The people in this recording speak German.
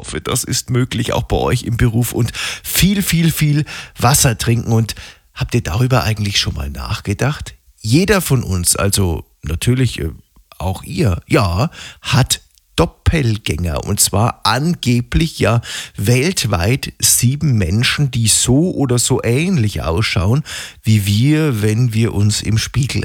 hoffe, das ist möglich auch bei euch im Beruf und viel, viel, viel Wasser trinken. Und habt ihr darüber eigentlich schon mal nachgedacht? Jeder von uns, also natürlich auch ihr, ja, hat Doppelgänger und zwar angeblich ja weltweit 7 Menschen, die so oder so ähnlich ausschauen wie wir, wenn wir uns im Spiegel